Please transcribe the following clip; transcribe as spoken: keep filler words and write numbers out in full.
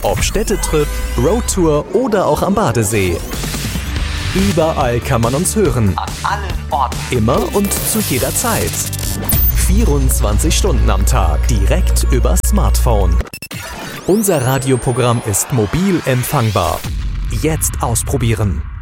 Ob Städtetrip, Roadtour oder auch am Badesee. Überall kann man uns hören. An allen Orten. Immer und zu jeder Zeit. vierundzwanzig Stunden am Tag. Direkt über Smartphone. Unser Radioprogramm ist mobil empfangbar. Jetzt ausprobieren.